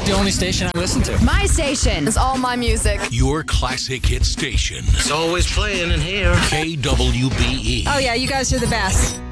The only station I listen to. My station is all my music. Your classic hit station. It's always playing in here. KWBE. Oh, yeah, you guys are the best.